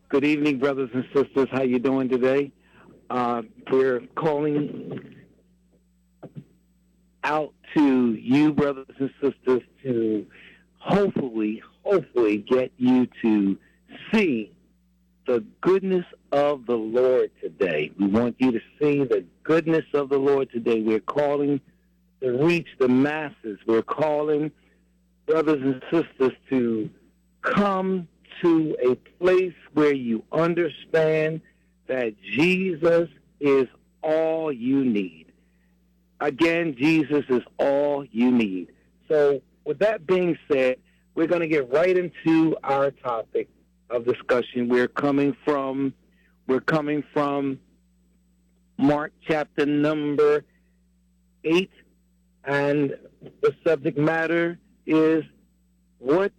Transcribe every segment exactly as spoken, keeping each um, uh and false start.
Good evening, brothers and sisters. How you doing today? Uh, we're calling out to you, brothers and sisters, to hopefully, hopefully get you to see the goodness of the Lord today. We want you to see the goodness of the Lord today. We're calling to reach the masses. We're calling brothers and sisters to come to a place where you understand that Jesus is all you need. Again, Jesus is all you need. So with that being said, we're going to get right into our topic of discussion. We're coming from we're coming from Mark chapter number eight, and the subject matter is, what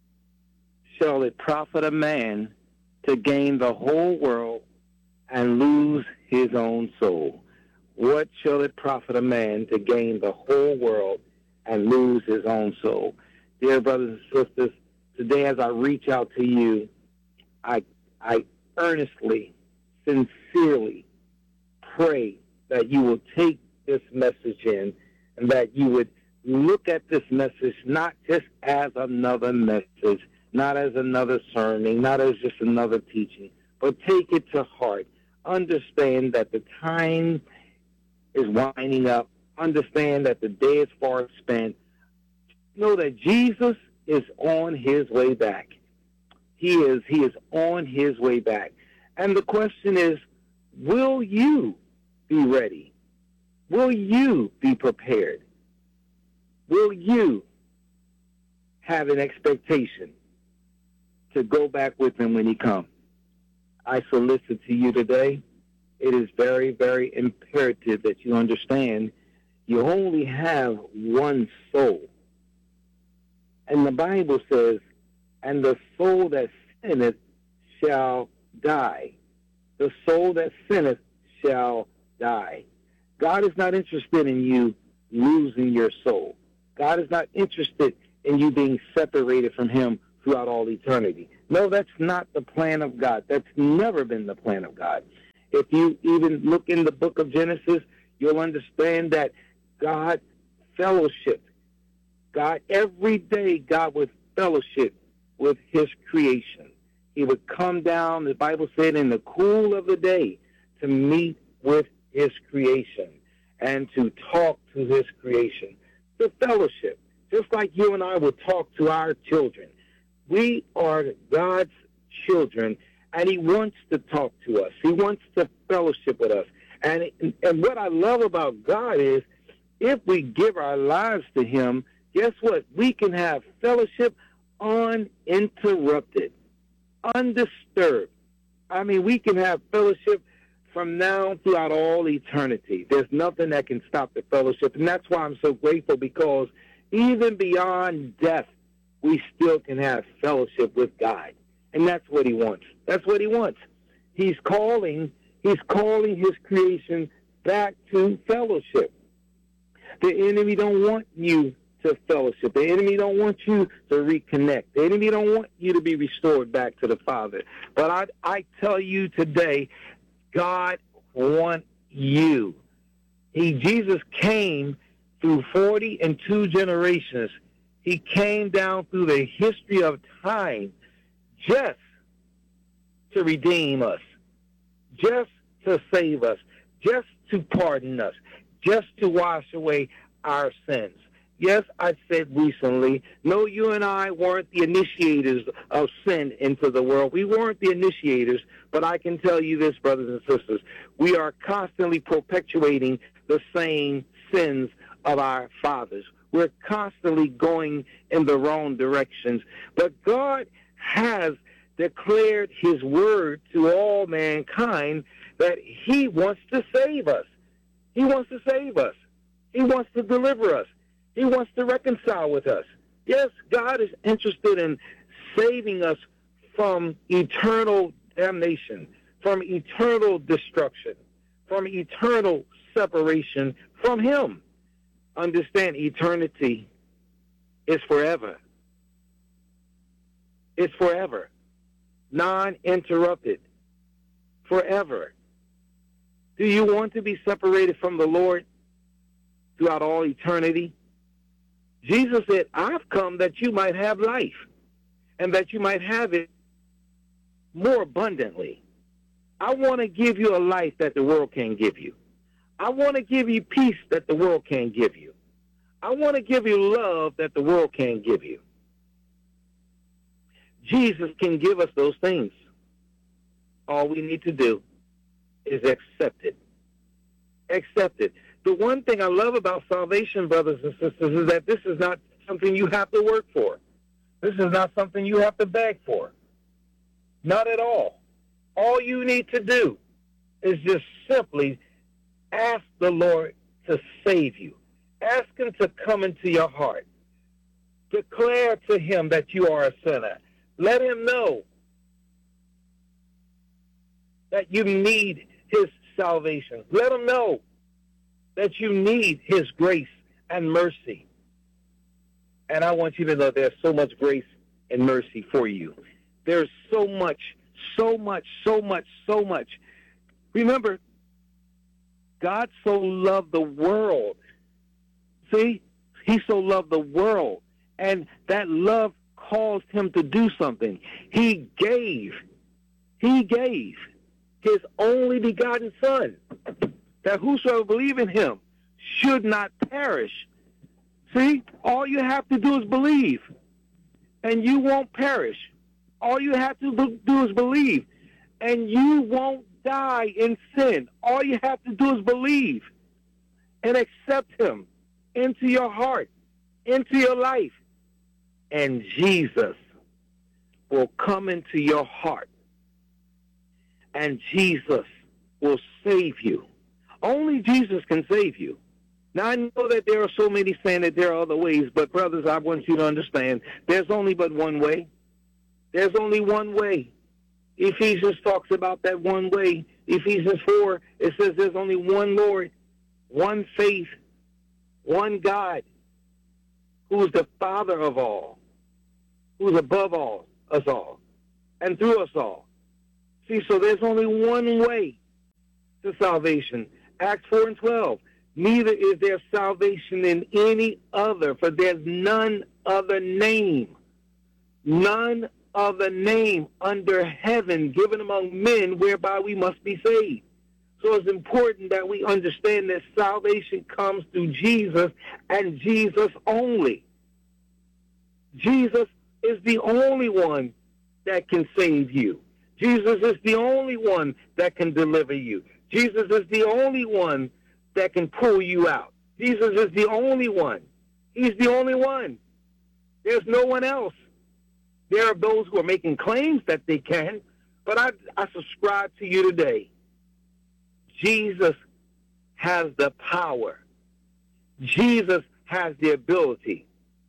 shall it profit a man to gain the whole world and lose his own soul? What shall it profit a man to gain the whole world and lose his own soul? Dear brothers and sisters, today as I reach out to you, I, I earnestly, sincerely pray that you will take this message in and that you would look at this message not just as another message, not as another sermon, not as just another teaching, but take it to heart. Understand that the time is winding up. Understand that the day is far spent. Know that Jesus is on his way back. He is, he is on his way back. And the question is, will you be ready? Will you be prepared? Will you have an expectation to go back with him when he comes? I solicit to you today, it is very, very imperative that you understand you only have one soul. And the Bible says, and the soul that sinneth shall die. The soul that sinneth shall die. God is not interested in you losing your soul. God is not interested in you being separated from him throughout all eternity. No, that's not the plan of God. That's never been the plan of God. If you even look in the book of Genesis, you'll understand that God fellowshiped. God, every day, God would fellowship with his creation. He would come down, the Bible said, in the cool of the day to meet with his creation and to talk to his creation. The fellowship, just like you and I would talk to our children. We are God's children, and he wants to talk to us. He wants to fellowship with us. And, and what I love about God is, if we give our lives to him, guess what? We can have fellowship uninterrupted, undisturbed. I mean, we can have fellowship from now throughout all eternity. There's nothing that can stop the fellowship. And that's why I'm so grateful, because even beyond death, we still can have fellowship with God. And that's what he wants. That's what he wants. He's calling, he's calling his creation back to fellowship. The enemy don't want you to fellowship. The enemy don't want you to reconnect. The enemy don't want you to be restored back to the Father. But I, I tell you today, God wants you. He, Jesus came through forty and two generations. He came down through the history of time just to redeem us, just to save us, just to pardon us, just to wash away our sins. Yes, I said recently, no, you and I weren't the initiators of sin into the world. We weren't the initiators, but I can tell you this, brothers and sisters, we are constantly perpetuating the same sins of our fathers. We're constantly going in the wrong directions. But God has declared his word to all mankind that he wants to save us. He wants to save us. He wants to deliver us. He wants to reconcile with us. Yes, God is interested in saving us from eternal damnation, from eternal destruction, from eternal separation from him. Understand, eternity is forever. It's forever. non-interrupted, forever. Do you want to be separated from the Lord throughout all eternity? Jesus said, I've come that you might have life, and that you might have it more abundantly. I want to give you a life that the world can't give you. I want to give you peace that the world can't give you. I want to give you love that the world can't give you. Jesus can give us those things. All we need to do is accept it. Accept it. The one thing I love about salvation, brothers and sisters, is that this is not something you have to work for. This is not something you have to beg for. Not at all. All you need to do is just simply ask the Lord to save you. Ask him to come into your heart. Declare to him that you are a sinner. Let him know that you need his salvation. Let him know that you need his grace and mercy. And I want you to know there's so much grace and mercy for you. There's so much, so much, so much, so much. Remember, God so loved the world. See? He so loved the world. And that love caused him to do something. He gave. He gave his only begotten Son, that whosoever believe in him should not perish. See? All you have to do is believe, and you won't perish. All you have to do is believe, and you won't die in sin. All you have to do is believe and accept him into your heart, into your life, and Jesus will come into your heart, and Jesus will save you. Only Jesus can save you. Now, I know that there are so many saying that there are other ways, but brothers, I want you to understand, there's only but one way. There's only one way. Ephesians talks about that one way. Ephesians four, it says there's only one Lord, one faith, one God, who is the Father of all, who is above all, us all, and through us all. See, so there's only one way to salvation. Acts four and twelve. Neither is there salvation in any other, for there's none other name, none other name under heaven given among men whereby we must be saved. So it's important that we understand that salvation comes through Jesus and Jesus only. Jesus is the only one that can save you. Jesus is the only one that can deliver you. Jesus is the only one that can pull you out. Jesus is the only one. He's the only one. There's no one else. There are those who are making claims that they can, but I, I subscribe to you today. Jesus has the power. Jesus has the ability.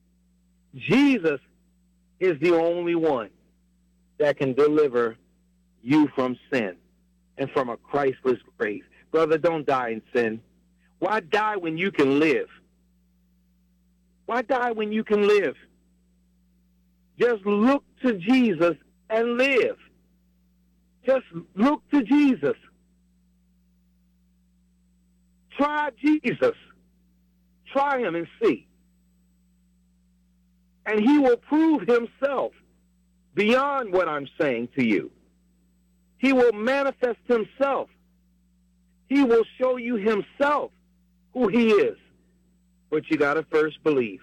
Jesus is the only one that can deliver you from sin and from a Christless grave. Brother, don't die in sin. Why die when you can live? Why die when you can live? Just look to Jesus and live. Just look to Jesus. Try Jesus. Try him and see. And he will prove himself beyond what I'm saying to you. He will manifest himself. He will show you himself who he is. But you got to first believe.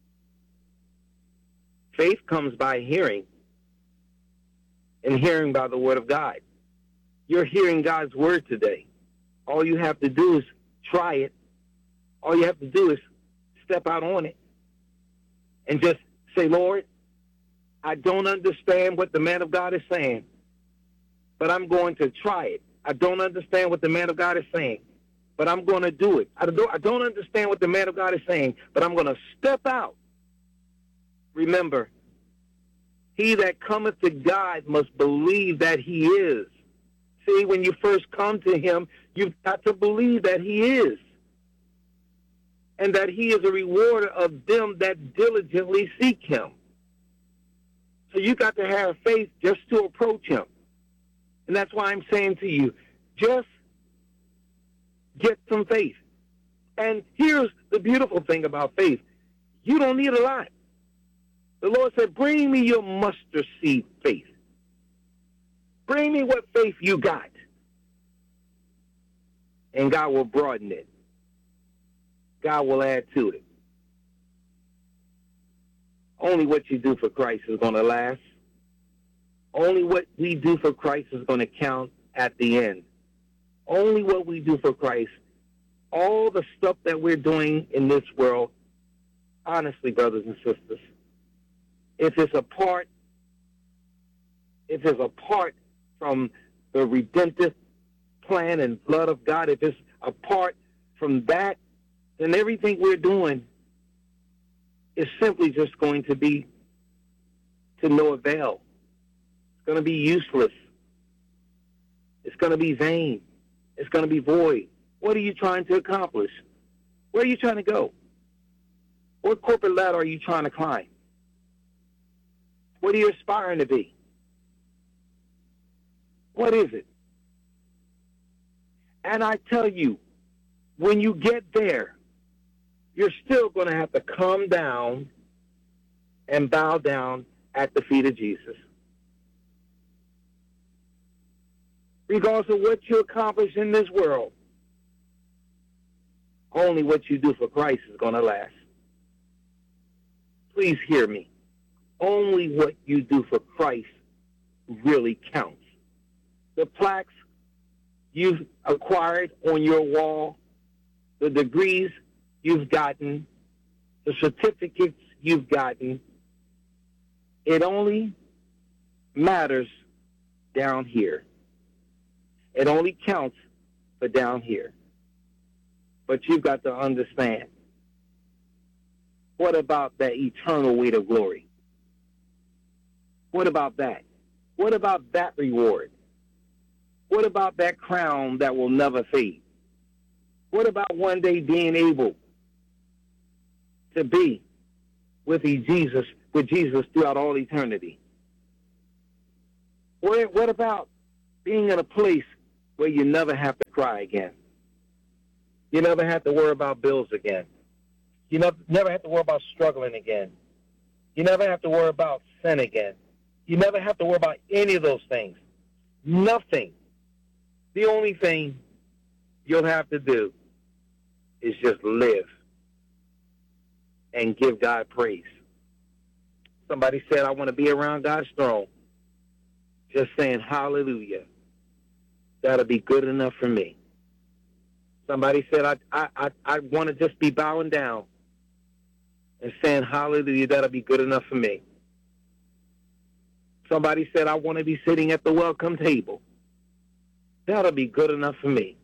Faith comes by hearing, and hearing by the word of God. You're hearing God's word today. All you have to do is try it. All you have to do is step out on it and just say, Lord, I don't understand what the man of God is saying, but I'm going to try it. I don't understand what the man of God is saying, but I'm going to do it. I don't, I don't understand what the man of God is saying, but I'm going to step out. Remember, he that cometh to God must believe that he is. See, when you first come to him, you've got to believe that he is, and that he is a rewarder of them that diligently seek him. So you got to have faith just to approach him. And that's why I'm saying to you, just get some faith. And here's the beautiful thing about faith. You don't need a lot. The Lord said, bring me your mustard seed faith. Bring me what faith you got. And God will broaden it. God will add to it. Only what you do for Christ is going to last. Only what we do for Christ is going to count at the end. Only what we do for Christ. All the stuff that we're doing in this world, honestly, brothers and sisters, if it's apart, if it's apart from the redemptive plan and blood of God, if it's apart from that, then everything we're doing is simply just going to be to no avail. It's going to be useless. It's going to be vain. It's going to be void. What are you trying to accomplish? Where are you trying to go? What corporate ladder are you trying to climb? What are you aspiring to be? What is it? And I tell you, when you get there, you're still going to have to come down and bow down at the feet of Jesus. Regardless of what you accomplish in this world, only what you do for Christ is going to last. Please hear me. Only what you do for Christ really counts. The plaques you've acquired on your wall, the degrees you've gotten, the certificates you've gotten, it only matters down here. It only counts for down here. But you've got to understand, what about that eternal weight of glory? What about that? What about that reward? What about that crown that will never fade? What about one day being able to be with Jesus, with Jesus throughout all eternity? What, what about being in a place where you never have to cry again? You never have to worry about bills again. You never, never have to worry about struggling again. You never have to worry about sin again. You never have to worry about any of those things. Nothing. The only thing you'll have to do is just live and give God praise. Somebody said, I want to be around God's throne. Just saying hallelujah. That'll be good enough for me. Somebody said, I, I, I, I want to just be bowing down and saying hallelujah. That'll be good enough for me. Somebody said, I want to be sitting at the welcome table. That'll be good enough for me.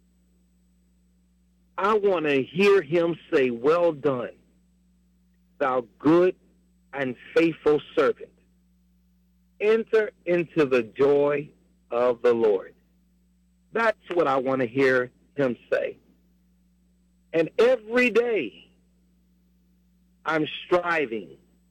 I want to hear him say, well done, thou good and faithful servant. Enter into the joy of the Lord. That's what I want to hear him say. And every day I'm striving.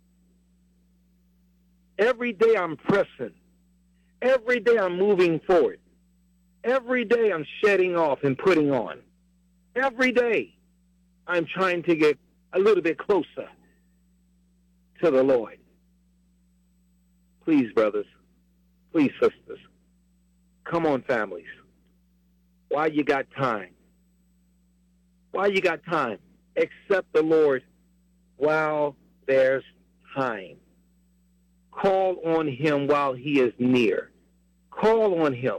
Every day I'm pressing. Every day I'm moving forward. Every day I'm shedding off and putting on. Every day I'm trying to get a little bit closer to the Lord. Please, brothers. Please, sisters. Come on, families. While you got time. While you got time. Accept the Lord while there's time. Call on him while he is near. Call on him.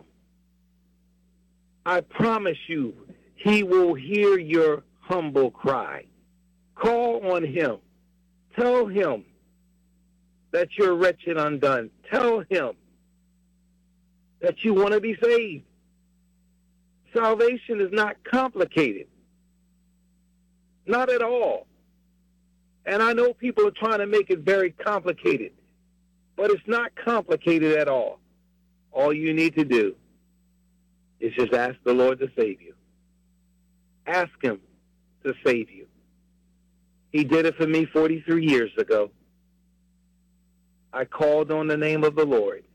I promise you, he will hear your humble cry. Call on him. Tell him that you're wretched undone. Tell him that you want to be saved. Salvation is not complicated. Not at all. And I know people are trying to make it very complicated, but it's not complicated at all. All you need to do is just ask the Lord to save you. Ask him to save you. He did it for me forty-three years ago. I called on the name of the Lord,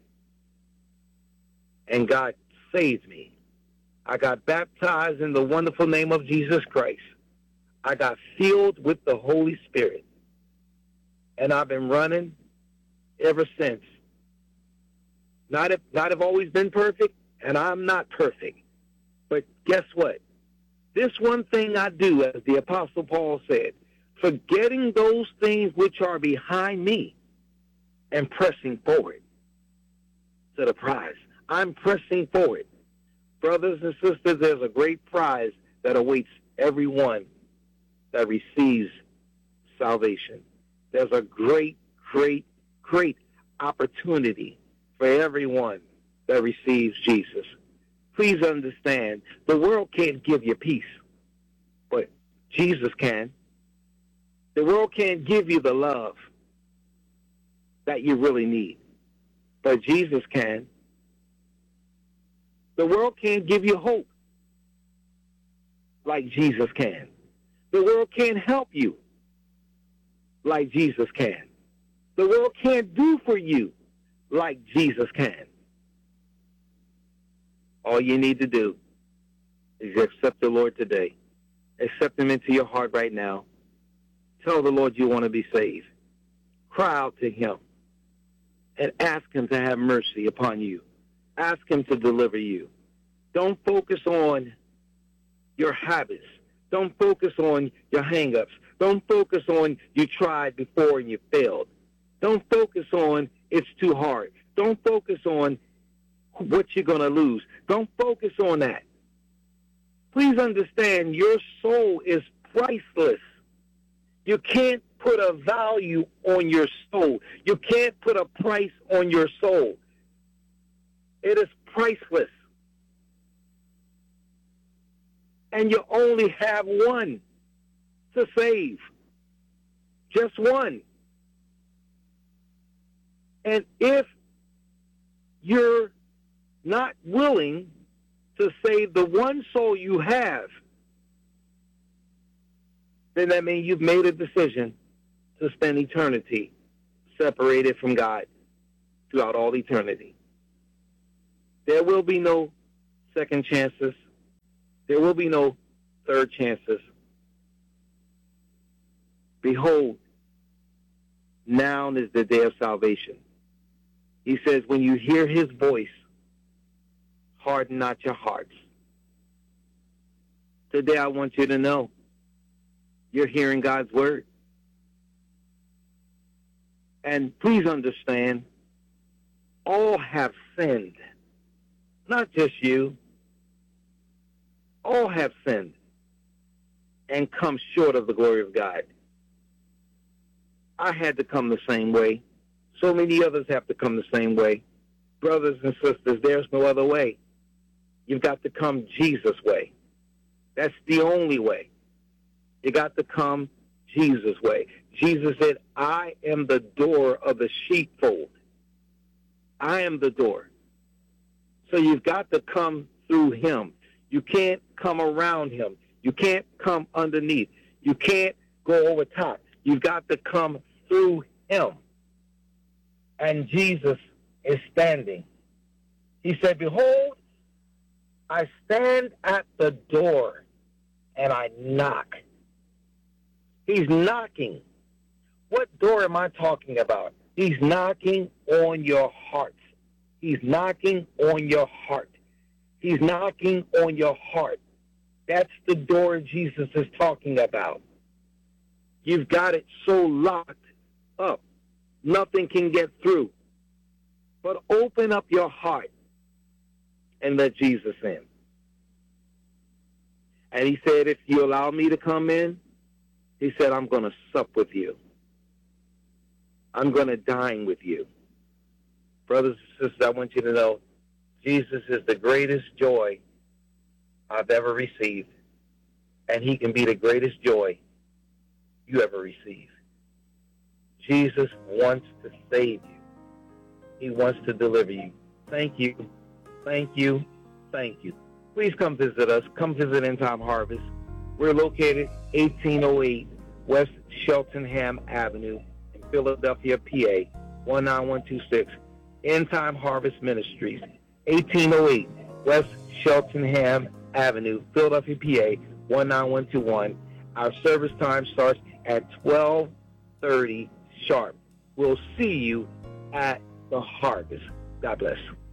and God saved me. I got baptized in the wonderful name of Jesus Christ. I got filled with the Holy Spirit, and I've been running ever since. Not have, not have always been perfect, and I'm not perfect. But guess what? This one thing I do, as the Apostle Paul said, forgetting those things which are behind me and pressing forward to the prize. I'm pressing forward. Brothers and sisters, there's a great prize that awaits everyone that receives salvation. There's a great, great, great opportunity for everyone that receives Jesus. Please understand, the world can't give you peace, but Jesus can. The world can't give you the love that you really need, but Jesus can. The world can't give you hope like Jesus can. The world can't help you like Jesus can. The world can't do for you like Jesus can. All you need to do is accept the Lord today. Accept him into your heart right now. Tell the Lord you want to be saved. Cry out to him and ask him to have mercy upon you. Ask him to deliver you. Don't focus on your habits. Don't focus on your hang-ups. Don't focus on you tried before and you failed. Don't focus on it's too hard. Don't focus on what you're going to lose. Don't focus on that. Please understand, your soul is priceless. You can't put a value on your soul. You can't put a price on your soul. It is priceless. And you only have one to save. Just one. And if you're not willing to save the one soul you have, then that means you've made a decision to spend eternity separated from God throughout all eternity. There will be no second chances. There will be no third chances. Behold, now is the day of salvation. He says, when you hear his voice, harden not your hearts. Today I want you to know you're hearing God's word. And please understand, all have sinned. Not just you. All have sinned and come short of the glory of God. I had to come the same way. So many others have to come the same way. Brothers and sisters, there's no other way. You've got to come Jesus' way. That's the only way. You got to come Jesus' way. Jesus said, I am the door of the sheepfold. I am the door. So you've got to come through him. You can't come around him. You can't come underneath. You can't go over top. You've got to come through him. And Jesus is standing. He said, behold, I stand at the door and I knock. He's knocking. What door am I talking about? He's knocking on your heart. He's knocking on your heart. He's knocking on your heart. That's the door Jesus is talking about. You've got it so locked up, nothing can get through. But open up your heart and let Jesus in. And he said, if you allow me to come in, he said, I'm going to sup with you. I'm going to dine with you. Brothers and sisters, I want you to know, Jesus is the greatest joy I've ever received, and he can be the greatest joy you ever receive. Jesus wants to save you. He wants to deliver you. Thank you, thank you, thank you. Please come visit us. Come visit End Time Harvest. We're located eighteen oh eight West Cheltenham Avenue in Philadelphia, P A. one nine one two six. End Time Harvest Ministries, eighteen oh eight West Cheltenham Avenue, Philadelphia, P A, one nine one two one. Our service time starts at twelve thirty sharp. We'll see you at the harvest. God bless.